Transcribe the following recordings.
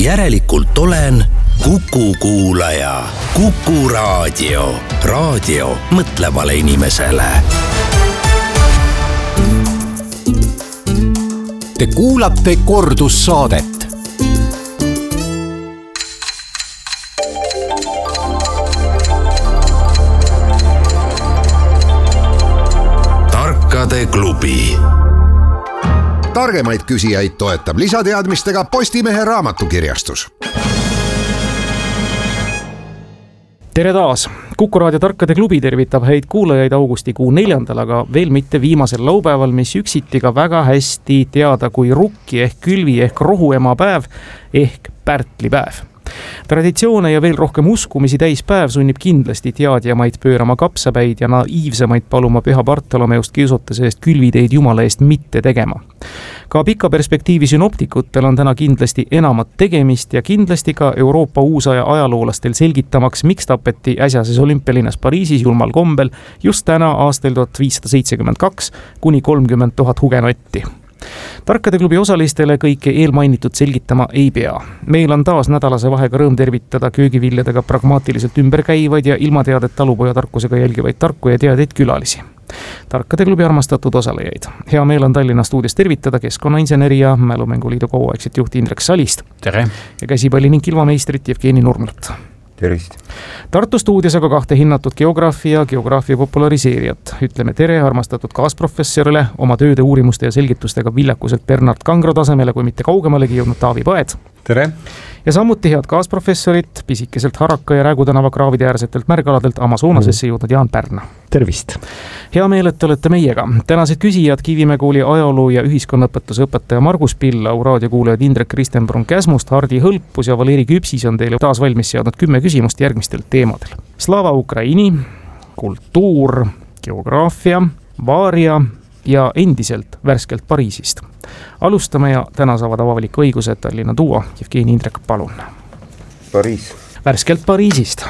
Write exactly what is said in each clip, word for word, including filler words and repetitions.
järelikult olen Kuku kuulaja. Kuku raadio. Raadio mõtlevale inimesele. Te kuulate kordussaadet. Tarkade klubi. Targemaid küsijaid toetab lisateadmistega Postimehe raamatukirjastus. Tere taas! Kuku raadio Tarkade klubi tervitab häid kuulajaid augustikuu neljandal, aga veel mitte viimasel laupäeval, mis üksiti ka väga hästi teada kui rukki ehk külvi ehk rohuema päev ehk pärtlipäev. Traditsioone ja veel rohkem uskumisi täispäev sunnib kindlasti teadjamaid pöörama kapsapäid ja naiivsemaid paluma Püha Bartolomeust kiusutuse eest külviteid Jumala eest mitte tegema. Ka pika perspektiivi synoptikutel on täna kindlasti enamat tegemist ja kindlasti ka Euroopa uusaja ajaloolastel selgitamaks, miks tapeti äsjases olümpialinnas Pariisis julmal kombel just täna aastal tuhat viissada seitsekümmend kaks kuni kolmkümmend tuhat hugenotti. Tarkade klubi osalistele kõike eelmainitud selgitama ei pea. Meil on taas nädalase vahega rõõm tervitada köögiviljadega pragmaatiliselt ümberkäivaid ja ilmateadet talupoja tarkusega jälgivaid tarku ja teadeid külalisi. Tarkade klubi armastatud osalejaid. Hea meel on Tallinna stuudios tervitada keskkonnainseneri ja Mälumänguliidu kauaaegset juhti Indrek Salist. Tere! Ja käsipalli ning kilvameistrit Jevgeni Nurmlat. Tervist! Tartu stuudios aga kahte hinnatud geograafia ja geograafia populariseerijat. Ütleme tere armastatud kaasprofessorile, oma tööde uurimuste ja selgitustega viljakuselt Bernard Kangro tasemele, kui mitte kaugemalegi jõudnud Taavi Paed. Tere! Ja samuti head kaasprofessorit, pisikeselt Haraka ja Räägutänava kraavide äärsetelt märgaladelt Amazonasesse jõudnud Jaan Pärna. Tervist! Hea meel, et olete meiega. Tänased küsijad Kivimäe kooli ajaloo ja ühiskonnaõpetuse õpetaja Margus Pillau, raadiokuulajad Indrek Kristenbrun Käsmust, Hardi Hõlpus ja Valeri Küpsis on teile taas valmis seadnud kümme küsimust järgmistel teemadel. Slava Ukraini, kultuur, geograafia, vaaria ja endiselt värskelt Pariisist. Alustame ja täna saavad avaliku õiguse Tallinna duo. Jevgeni Indrek, palun. Pariis. Värskelt Pariisist.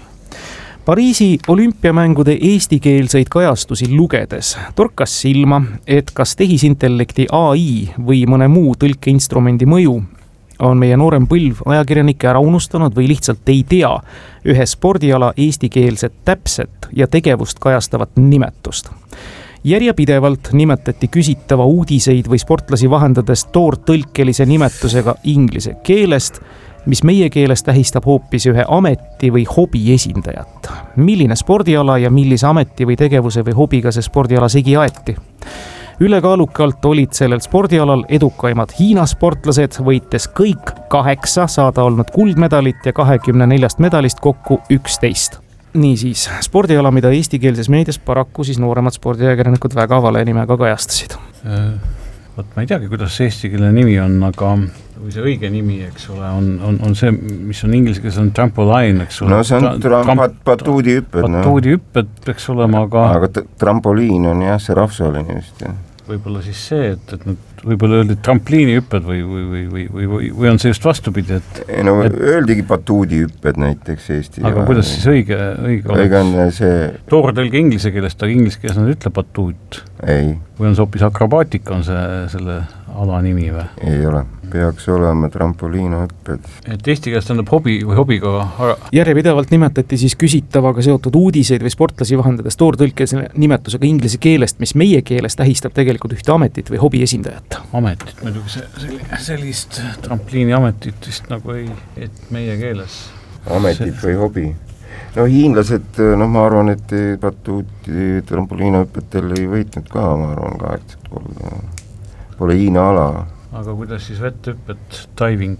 Pariisi olümpiamängude eestikeelseid kajastusi lugedes torkas silma, et kas tehisintellekti A I või mõne muu tõlkeinstrumendi mõju on meie noorem põlv ajakirjanikke ära unustanud või lihtsalt ei tea ühe spordiala eestikeelset täpset ja tegevust kajastavat nimetust. Järjepidevalt nimetati küsitava uudiseid või sportlasi vahendades toortõlkelise nimetusega inglise keelest, mis meie keeles tähistab hoopis ühe ameti või hobi esindajat. Milline spordiala ja millise ameti või tegevuse või hobiga see spordiala segi aeti? Ülekaalukalt olid sellel spordialal edukaimad Hiina sportlased, võites kõik kaheksa saada olnud kuldmedalit ja kahekümne neljast medalist kokku üksteist. Niisiis, spordiala, mida eestikeelses meedias paraku siis nooremad spordiajakirjanikud väga vale nimega kajastasid. Võt, ma ei teagi, kuidas see eestikeelne nimi on, aga või see õige nimi, eks ole, on, on, on see, mis on inglise keeles on trampoline, eks ole. No see on tra- tra- batuudihüpped. Batuudihüpped peaks olema, aga... Aga t- trampoliin on jah, see rahvusvaheline vist, jah. Võib-olla siis see, et, et nüüd võib-olla öeldi trampliinihüpped või, või, või, või, või, või on see just vastupidi, et... No et, öeldigi batuudihüpped näiteks Eesti. Aga ja, kuidas siis õige, õige õige on see... Toortõlge inglise keelest, aga inglise keeles nad ütle batuut. Ei. Või on see hoopis akrobaatika on see, selle ala nimi või? Ei ole. Peaks olema trampoliinihüpped. Et eesti keeles tähendab hobi või hobiga... Järjepidevalt nimetati siis küsitavaga seotud uudiseid või sportlasi vahendades toortõlkelise nimetusega inglise keelest, mis meie keeles tähistab tegelikult ühte ametit või hobi esindajat. Ametit, muidugi see, sellist trampliini ametit vist nagu ei, et meie keeles. Ametit see... või hobi. No hiinlased, noh ma arvan, et batuuti trampoliinihüppetel ei võitnud ka, ma arvan, kaheksakümmend kolm. Pole Hiina ala. Aga kuidas siis vetthüpped, diving,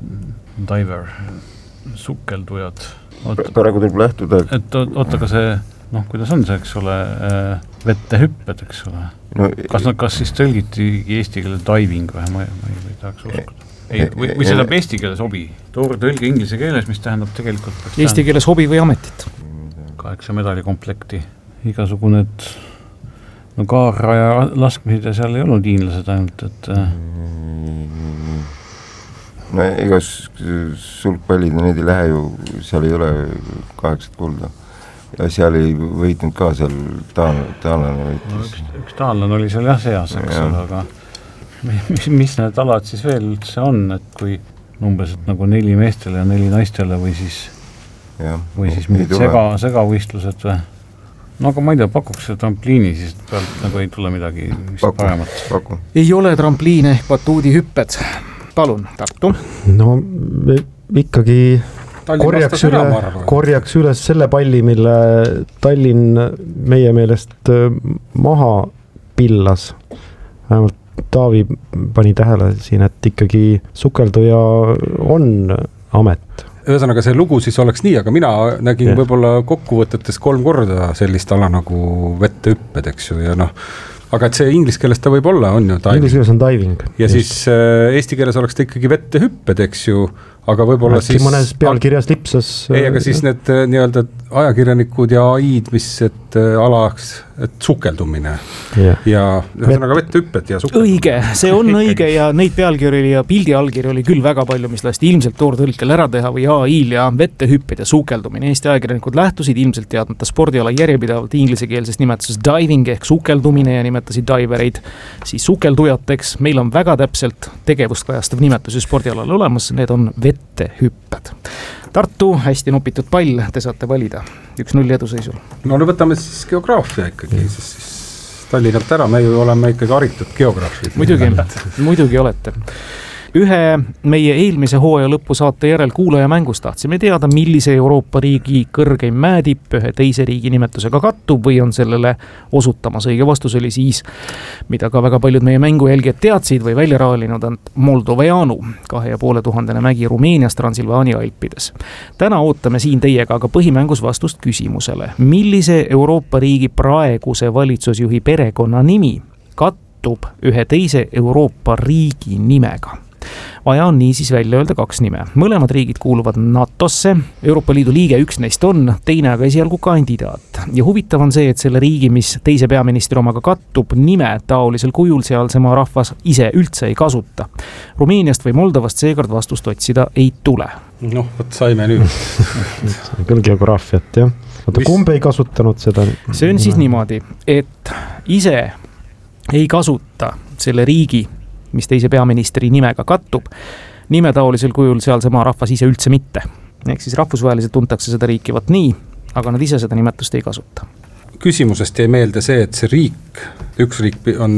diver, sukeldujad? Praegu tuleb lähtuda. Et oota, ka see, noh, kuidas on see, eks ole, vettehüpped, eks ole? No, kas, kas siis tõlgitigi eesti keele diving või? Ma, ma ei, ei tahaks uskuda. Ei, või, või see tähendab eesti keeles hobi? Toortõlge inglise keeles, mis tähendab tegelikult... Eesti keeles hobi või ametit? Kaheksa medalikomplekti, igasugune, et... No kaarra ja laskmised ja seal ei olnud hiinlased ainult, et... No igas sulgpallid, need ei lähe ju, seal ei ole kaheksat kulda. Ja seal ei võitnud ka seal taal, taalane võitis. No, üks, üks taalane oli seal jah seas, eks ole, aga mis, mis need alad siis veel üldse on, et kui umbes nagu neli meestele ja neli naistele või siis, ja, või siis mingid sega, segavõistlused või? No aga ma ei tea, pakuks see trampliini, siis pealt nagu ei tule midagi vist paremat. Paku. Ei ole trampliine ehk batuudihüpped. Palun, Tartu. No ikkagi korjaks, üle, korjaks üles selle palli, mille Tallinn meie meelest maha pillas. Vähemalt Taavi pani tähele siin, et ikkagi sukelduja on amet. Ühesõnaga see lugu siis oleks nii, aga mina nägin yeah. võib-olla kokkuvõtetes kolm korda sellist ala nagu vette hüpped, eks ju, ja noh, aga et see inglis keeles ta võib olla, on ju diving. Inglis keeles on diving. Ja just. Siis äh, eesti keeles oleks ta ikkagi vette hüpped, eks ju, aga võib-olla Äkki siis... mõnes pealkirjas lipsas... Ei, aga siis need nii-öelda ajakirjanikud ja A I-d, mis et äh, alaks, et sukeldumine yeah. ja ühesõnaga vette hüpped ja sukeldumine. Õige, see on õige ja neid pealkirju ja pildi allkirju oli küll väga palju, mis lasti ilmselt toortõlkel ära teha või A I-l ja vette hüpped ja sukeldumine. Eesti ajakirjanikud lähtusid ilmselt teadmata spordiala järjepidavalt inglisekeelses nimetuses diving ehk sukeldumine ja nimetasid divereid siis sukeldujateks. Meil on väga täpselt tegevust kajastav nimetus spordialal olemas, need on vette hüpped. Tartu, hästi nopitud pall, te saate valida. üks null eduseisul. No nüüd võtame siis geograafia ikkagi, mm. siis, siis Tallinnalt ära, me ju oleme ikkagi haritud geograafid. Muidugi, muidugi olete. Ühe meie eelmise hooaja lõppu saate järel kuulaja mängus tahtsime teada, millise Euroopa riigi kõrgeim mäetipp ühe teise riigi nimetusega kattub või on sellele osutamas. Õige vastus oli siis, mida ka väga paljud meie mängujälgijad teadsid või välja raalinud, on Moldoveanu, kahe ja poole tuhandene mägi Rumeenias Transilvaania Alpides. Täna ootame siin teiega aga põhimängus vastust küsimusele, millise Euroopa riigi praeguse valitsusjuhi perekonna nimi kattub ühe teise Euroopa riigi nimega. Vaja on niisiis välja öelda kaks nime. Mõlemad riigid kuuluvad NATOsse, Euroopa Liidu liige üks neist on, teine aga esialgu kandidaat. Ja huvitav on see, et selle riigi, mis teise peaministri omaga kattub, nime taolisel kujul sealsema rahvas ise üldse ei kasuta. Rumeeniast või Moldovast seekord vastust otsida ei tule. Noh, võt saime nüüd. Küll geograafiat, jah. Oota, mis... kumb ei kasutanud seda? See on siis niimoodi, et ise ei kasuta selle riigi mis teise peaministri nimega kattub, nime taolisel kujul sealsema rahvas ise üldse mitte. Ehk siis rahvusvaheliselt tuntakse seda riiki vat nii, aga nad ise seda nimetust ei kasuta. Küsimusest jäi meelde see, et see riik, üks riik on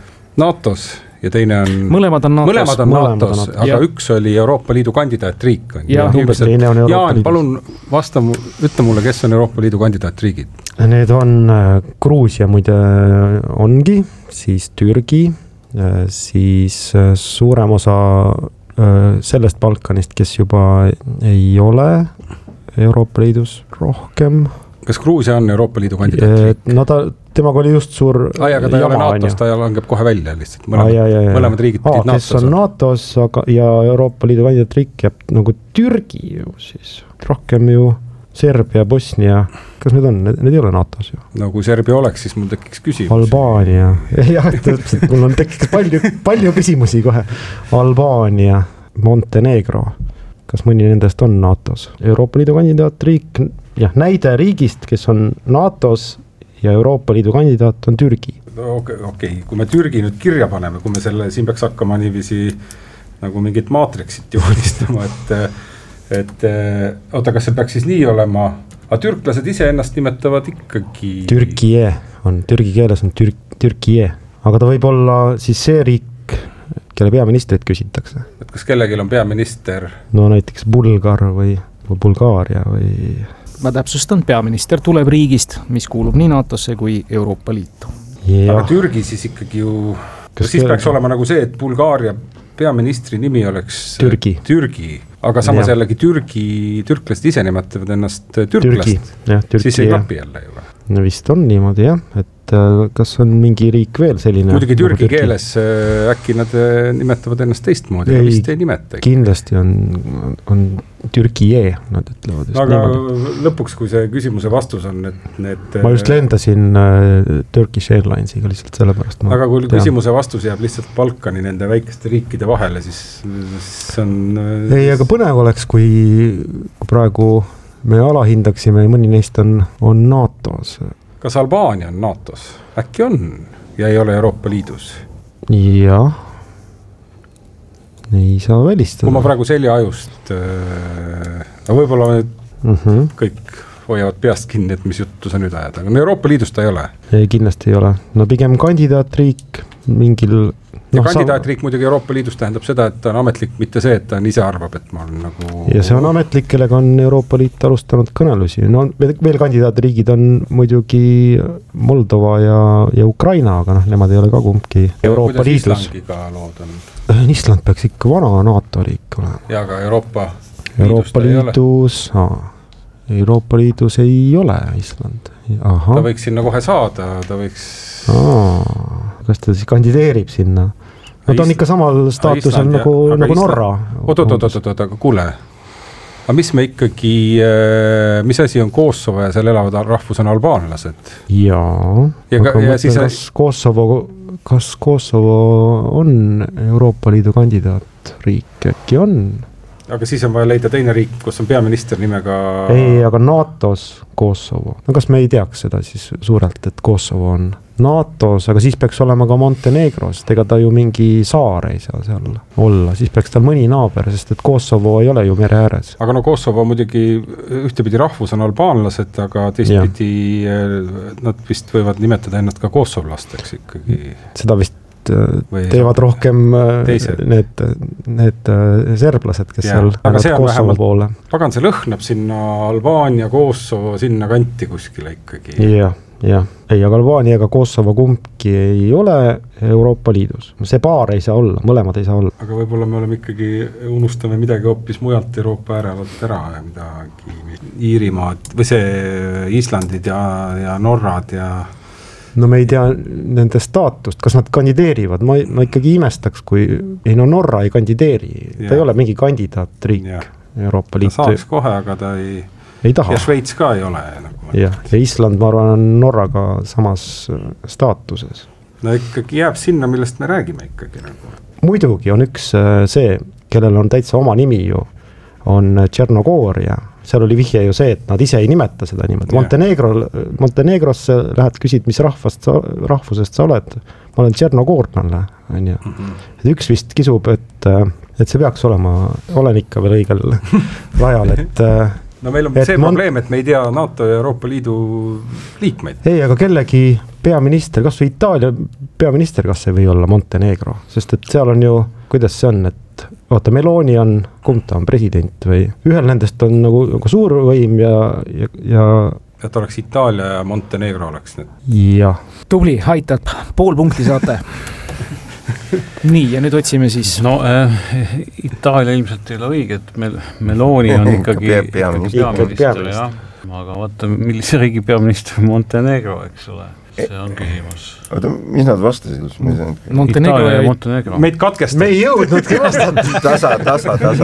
NATOs ja teine on... Mõlemad on NATOs. Mõlemad on NATOs, aga ja. Üks oli Euroopa Liidu kandidaatriik. Ja, et, Jaan, palun vasta, ütle mulle, kes on Euroopa Liidu kandidaatriigid? Need on Gruusia muide ongi, siis Türgi, siis suurem osa sellest Balkanist, kes juba ei ole Euroopa Liidus rohkem. Kas Gruusia on Euroopa Liidu kandidaatriik? No ta, temaga oli just suur ai, aga ta ei ole NATOs, ta langeb kohe välja lihtsalt. Mõlemad, ai, ai, ai, mõlemad riigid pidid NATOs. Kes on NATOs aga, ja Euroopa Liidu kandidaatriik jääb nagu Türgi ju siis. Rohkem ju Serbia, Bosnia, kas need on? Need, need ei ole NATOs ju. No kui Serbia oleks, siis mul tekiks küsimus. Albaania. Jah, mul on tekiks palju, palju küsimusi kohe. Albaania, Montenegro. Kas mõni nendest on NATOs? Euroopa Liidu kandidaatriik, jah, näide riigist, kes on NATOs ja Euroopa Liidu kandidaat on Türgi. Okei, okay, okay. Kui me Türgi nüüd kirja paneme, kui me selle, siin peaks hakkama niiviisi nagu mingit maatriksit joonistama, et et oota, kas see peaks siis nii olema, aga türklased ise ennast nimetavad ikkagi... Türkie on, türgi keeles on tür, Türkie, aga ta võib olla siis see riik, kelle peaministrit küsitakse. Et kas kellelgi on peaminister? No näiteks Bulgar või, või Bulgaaria või... Ma täpsustan, peaminister tuleb riigist, mis kuulub nii NATOsse kui Euroopa Liitu. Ja. Aga Türgi siis ikkagi ju... Kas siis peaks olema nagu see, et Bulgaaria peaministri nimi oleks Türgi, Türgi. Aga samas ja. Jällegi Türgi, türklased ise nimetavad ennast türklast, siis ei klapi jälle ju. No vist on niimoodi jah, et kas on mingi riik veel selline? Muidugi türgi, türgi keeles äkki nad nimetavad ennast teistmoodi, aga vist ei nimeta. Kindlasti on, on Türkie, nad ütlevad. Aga niimoodi. Lõpuks, kui see küsimuse vastus on, et need... Ma just lendasin Turkish Airlinesiga lihtsalt sellepärast. Aga kui tean. Küsimuse vastus jääb lihtsalt Balkani nende väikeste riikide vahele, siis, siis on... Ei, aga põnev oleks, kui praegu me alahindaksime ja mõni neist on, on NATOs. Kas Albaania on NATOs? Äkki on ja ei ole Euroopa Liidus? Jah. ei saa välistada. kui ma praegu seljaajust, no võib-olla mm -hmm. kõik hoiavad peast kinni, et mis juttu sa nüüd ajad, aga no Euroopa Liidus ta ei ole. ei, kindlasti ei ole, no pigem kandidaatriik mingil ja no, kandidaatriik sa... muidugi Euroopa Liidus tähendab seda, et ta on ametlik, mitte see, et ta on ise arvab, et ma olen nagu ja see on ametlik, kellega on Euroopa Liit alustanud kõnelusi, no veel kandidaatriigid on muidugi Moldova ja, ja Ukraina, aga noh, nemad ei ole ka kumbki Euroopa Liidus. Islandiga lood on? Island peaks ikka vana NATO riik olema. ja aga Euroopa Euroopa Liidus, Euroopa Liidus ei ole Island. Aha. Ta võiks sinna kohe saada, ta võiks Aa, kas ta siis kandideerib sinna? No ta on ikka samal staatusel Island, nagu, nagu Norra. Oot, oot, oot, oot, oot, aga kuule, aga mis me ikkagi, mis asi on Kosovo ja seal elavad rahvus on albaanlased? Jaa, ja, aga ja mõtlen, siis kas Kosovo, kas Kosovo on Euroopa Liidu kandidaatriik, äkki on? Aga siis on vaja leida teine riik, kus on peaminister nimega ei, aga NATOs Kosovo, no kas me ei teaks seda siis suurelt, et Kosovo on NATOs, aga siis peaks olema ka Montenegros, ega ta ju mingi saar ei saa seal olla, siis peaks tal mõni naaber, sest et Kosovo ei ole ju mere ääres. Aga no Kosovo muidugi ühtepidi rahvus on albaanlased, aga teistpidi ja. Nad vist võivad nimetada ennast ka kosovlasteks ikkagi. Seda vist või teevad rohkem teised. need, need serblased, kes ja. seal aga Kosovo poole. Pagan, see lõhnab sinna Albaania, Kosovo, sinna kanti kuskile ikkagi. jah, jah, ei, aga Albaania ega Kosovo kumbki ei ole Euroopa Liidus. See paar ei saa olla, mõlemad ei saa olla. Aga võib-olla me oleme ikkagi, unustame midagi hoopis mujalt Euroopa äärevalt ära ja midagi Iirimaad või see Islandid ja, ja Norrad ja no me ei tea nende staatust, kas nad kandideerivad, ma, ma ikkagi imestaks, kui ei no Norra ei kandideeri, ta ja. ei ole mingi kandidaatriik ja. Euroopa Liitu. Ta saaks kohe, aga ta ei, ei taha. Ja Šveits ka ei ole. Nagu ja. ja Island, ma arvan, on Norraga samas staatuses. No ikkagi jääb sinna, millest me räägime ikkagi. Nagu. Muidugi on üks see, kellel on täitsa oma nimi ju, on Tšernogooria. Seal oli vihje ju see, et nad ise ei nimeta seda niimoodi. Montenegro, Montenegrosse lähed, küsid, mis rahvast, rahvusest sa oled. Ma olen Tšernogoornale, on ju. Mm -hmm. Üks vist kisub, et, et see peaks olema, olen ikka veel õigel rajal, et no meil on see mon... probleem, et me ei tea NATO ja Euroopa Liidu liikmeid. Ei, aga kellegi peaminister, kas või Itaalia peaminister, kas see või olla Montenegro, sest et seal on ju, kuidas see on, et vaata, Meloni on, kumb ta on, president või ühel nendest on nagu, nagu suur võim ja, ja, ja et oleks Itaalia ja Montenegro oleks need. Jah. Tubli, aitab, pool punkti saate. Nii, ja nüüd otsime siis. No äh, Itaalia ilmselt ei ole õige, et Mel Meloni on ikkagi peaminister, peaminister, jah. Aga vaata, millise riigi peaminister Montenegro, eks ole. See on küsimus. Oota, mis nad vastasid? Montenegro ja Montenegro. Meid katkestab. Me ei jõudnudki vastata. tasa, tasa, tasa.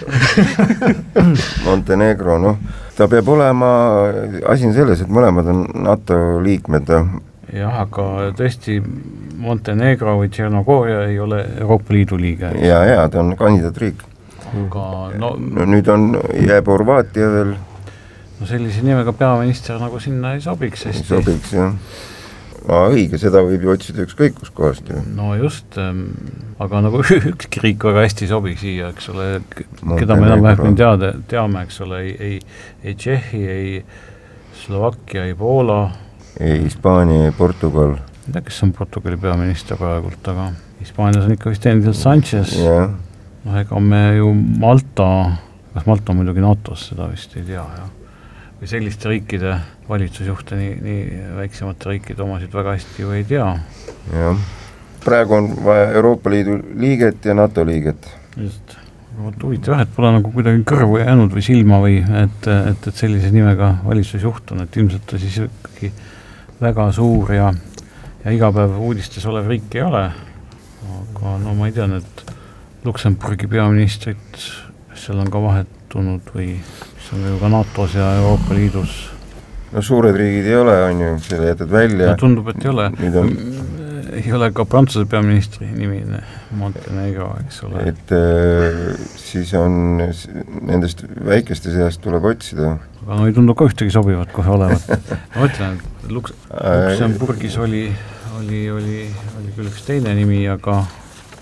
Montenegro, noh, ta peab olema, asi on selles, et mõlemad on NATO liikmed. Jah, aga tõesti Montenegro või Tšernogooria ei ole Euroopa Liidu liige. Ja, ja, ta on kandidaatriik. Aga no, no nüüd on jääb Horvaatia veel. No sellise nimega peaminister nagu sinna ei sobiks. Ei sobiks, jah. No õige, seda võib ju otsida ükskõik kus kohast ju. No just, aga nagu ükski riik väga hästi sobi siia, eks ole, keda me enam vähem teada, teame, eks ole, ei, ei, ei Tšehhi, ei Slovakkia, ei Poola. Ei Hispaania, ei Portugal. Ei tea, kes on Portugali peaminister praegult, aga Hispaanias on ikka vist endiselt Sanchez. Yeah. No ega me ju Malta, kas Malta on muidugi NATOs, seda vist ei tea, jah. Või selliste riikide valitsusjuhte, nii, nii väiksemate riikide omasid väga hästi ju ei tea. Jah. Praegu on vaja Euroopa Liidu liiget ja NATO liiget. Just. Huvitav, et pole nagu kuidagi kõrvu jäänud või silma või et, et, et sellise nimega valitsusjuht on, et ilmselt ta siis ikkagi väga suur ja, ja iga päev uudistes olev riik ei ole. Aga no ma ei tea, et Luksemburgi peaministrit seal on ka vahetunud või see on ju ka NATOs ja Euroopa Liidus. No suured riigid ei ole, on ju, selle jätad välja. No, tundub, et ei ole. On... ei ole ka Prantsuse peaministri nimi Montenegro, eks ole. Et äh, siis on nendest väikeste seast tuleb otsida. Aga no ei tundu ka ühtegi sobivat kohe olevat. Ma ütlen, et Luks Luksemburgis oli, oli, oli, oli küll üks teine nimi, aga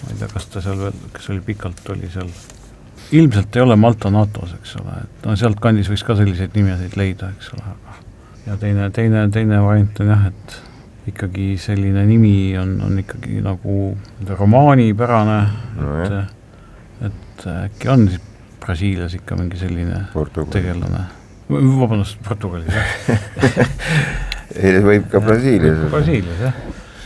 ma ei tea, kas ta seal veel, kes oli pikalt, oli seal, ilmselt ei ole Malta NATO-s, eks ole, et no sealt kandis võiks ka selliseid nimesid leida, eks ole, aga ja teine, teine, teine variant on jah, et ikkagi selline nimi on, on ikkagi nagu romaanipärane, no, et, et äkki on siis Brasiilias ikka mingi selline Portugal. Tegelane. Vabandust, Portugalis, jah. Võib ka Brasiilias. Brasiilias, jah.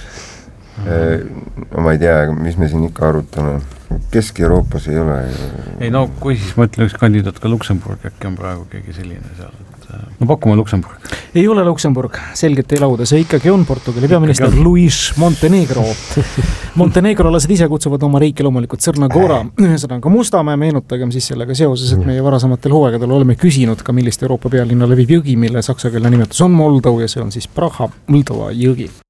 No ma ei tea, mis me siin ikka arutame. Kesk-Euroopas ei ole. Ei no, kui siis ma ütlen üks kandidaat ka Luksemburg, äkki on praegu keegi selline seal, et no pakume Luksemburg. Ei ole Luksemburg, selgelt ei lauda, see ikkagi on Portugali peaminister Luis Montenegro. Montenegrolased ise kutsuvad oma riiki loomulikult Sõrnagora, ühesõnaga Mustamäe, meenutagem siis sellega seoses, et meie varasematel hooaegadel oleme küsinud ka, millist Euroopa pealinna levib jõgi, mille saksakeelne nimetus on Moldov ja see on siis Praha, Moldova jõgi.